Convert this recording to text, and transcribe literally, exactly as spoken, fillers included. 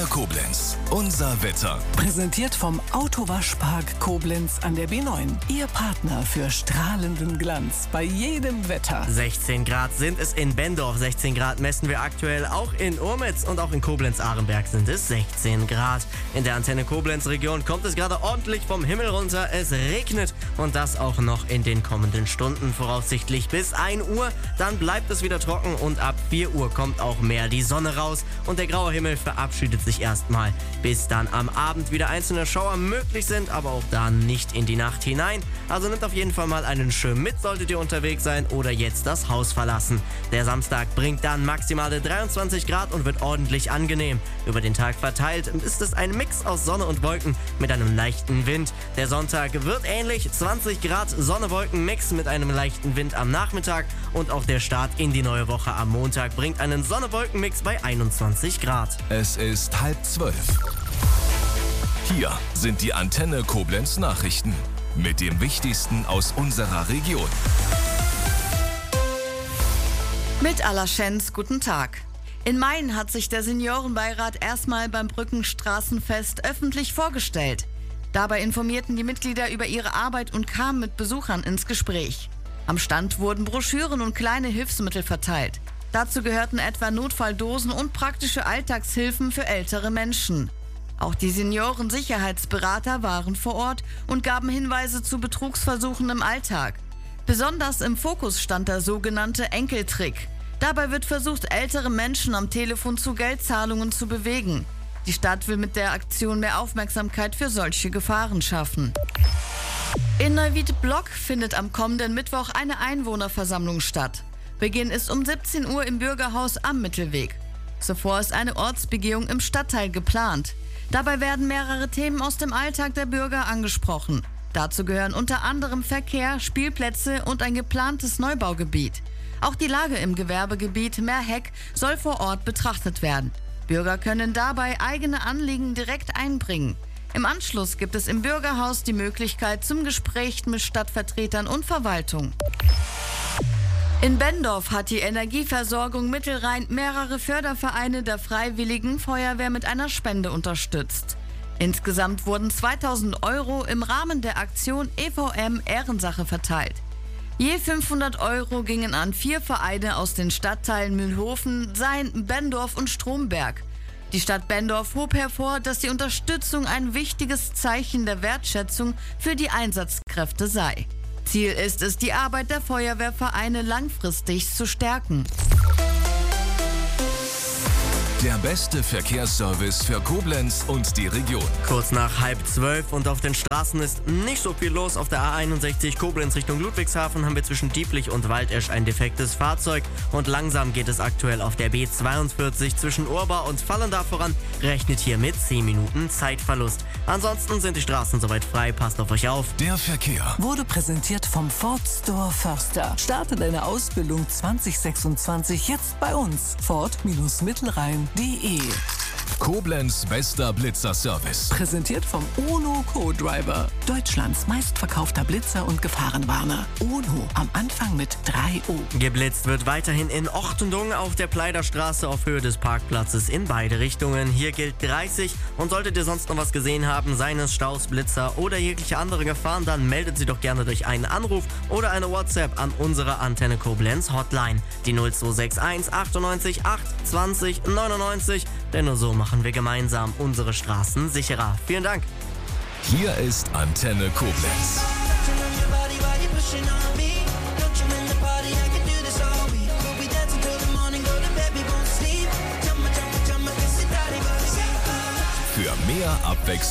Antenne Koblenz. Unser Wetter. Präsentiert vom Autowaschpark Koblenz an der B neun. Ihr Partner für strahlenden Glanz bei jedem Wetter. sechzehn Grad sind es in Bendorf. sechzehn Grad messen wir aktuell auch in Urmitz und auch in Koblenz-Ahrenberg sind es sechzehn Grad. In der Antenne Koblenz-Region kommt es gerade ordentlich vom Himmel runter. Es regnet und das auch noch in den kommenden Stunden. Voraussichtlich bis ein Uhr. Dann bleibt es wieder trocken und ab vier Uhr kommt auch mehr die Sonne raus. Und der graue Himmel verabschiedet sich erstmal, bis dann am Abend wieder einzelne Schauer möglich sind, aber auch dann nicht in die Nacht hinein. Also nehmt auf jeden Fall mal einen Schirm mit, solltet ihr unterwegs sein oder jetzt das Haus verlassen. Der Samstag bringt dann maximale dreiundzwanzig Grad und wird ordentlich angenehm. Über den Tag verteilt ist es ein Mix aus Sonne und Wolken mit einem leichten Wind. Der Sonntag wird ähnlich, zwanzig Grad Sonne-Wolken-Mix mit einem leichten Wind am Nachmittag und auch der Start in die neue Woche am Montag bringt einen Sonne-Wolken-Mix bei einundzwanzig Grad. Es ist halb zwölf. Hier sind die Antenne Koblenz Nachrichten mit dem Wichtigsten aus unserer Region. Mit Alaschenz, guten Tag. In Mayen hat sich der Seniorenbeirat erstmal beim Brückenstraßenfest öffentlich vorgestellt. Dabei informierten die Mitglieder über ihre Arbeit und kamen mit Besuchern ins Gespräch. Am Stand wurden Broschüren und kleine Hilfsmittel verteilt. Dazu gehörten etwa Notfalldosen und praktische Alltagshilfen für ältere Menschen. Auch die Seniorensicherheitsberater waren vor Ort und gaben Hinweise zu Betrugsversuchen im Alltag. Besonders im Fokus stand der sogenannte Enkeltrick. Dabei wird versucht, ältere Menschen am Telefon zu Geldzahlungen zu bewegen. Die Stadt will mit der Aktion mehr Aufmerksamkeit für solche Gefahren schaffen. In Neuwied-Block findet am kommenden Mittwoch eine Einwohnerversammlung statt. Beginn ist um siebzehn Uhr im Bürgerhaus am Mittelweg. Zuvor ist eine Ortsbegehung im Stadtteil geplant. Dabei werden mehrere Themen aus dem Alltag der Bürger angesprochen. Dazu gehören unter anderem Verkehr, Spielplätze und ein geplantes Neubaugebiet. Auch die Lage im Gewerbegebiet Meerheck soll vor Ort betrachtet werden. Bürger können dabei eigene Anliegen direkt einbringen. Im Anschluss gibt es im Bürgerhaus die Möglichkeit zum Gespräch mit Stadtvertretern und Verwaltung. In Bendorf hat die Energieversorgung Mittelrhein mehrere Fördervereine der Freiwilligen Feuerwehr mit einer Spende unterstützt. Insgesamt wurden zweitausend Euro im Rahmen der Aktion E V M Ehrensache verteilt. Je fünfhundert Euro gingen an vier Vereine aus den Stadtteilen Mühlhofen, Sayn, Bendorf und Stromberg. Die Stadt Bendorf hob hervor, dass die Unterstützung ein wichtiges Zeichen der Wertschätzung für die Einsatzkräfte sei. Ziel ist es, die Arbeit der Feuerwehrvereine langfristig zu stärken. Der beste Verkehrsservice für Koblenz und die Region. Kurz nach halb zwölf und auf den Straßen ist nicht so viel los. Auf der A einundsechzig Koblenz Richtung Ludwigshafen haben wir zwischen Dieblich und Waldesch ein defektes Fahrzeug. Und langsam geht es aktuell auf der B zweiundvierzig zwischen Urba und Vallendar voran. Rechnet hier mit zehn Minuten Zeitverlust. Ansonsten sind die Straßen soweit frei. Passt auf euch auf. Der Verkehr Wurde präsentiert vom Ford Store Förster. Starte deine Ausbildung zwanzig sechsundzwanzig jetzt bei uns. Ford-Mittelrhein punkt de. Koblenz bester Blitzerservice. Präsentiert vom Ono Co-Driver. Deutschlands meistverkaufter Blitzer und Gefahrenwarner. Ono, am Anfang mit drei O. Geblitzt wird weiterhin in Ochtendung auf der Pleiderstraße auf Höhe des Parkplatzes in beide Richtungen. Hier gilt dreißig und solltet ihr sonst noch was gesehen haben, seien es Staus, Blitzer oder jegliche andere Gefahren, dann meldet sie doch gerne durch einen Anruf oder eine WhatsApp an unsere Antenne Koblenz Hotline. Die null zwei sechs eins achtundneunzig acht zwanzig neunundneunzig, denn nur so machen wir gemeinsam unsere Straßen sicherer. Vielen Dank. Hier ist Antenne Koblenz. Für mehr Abwechslung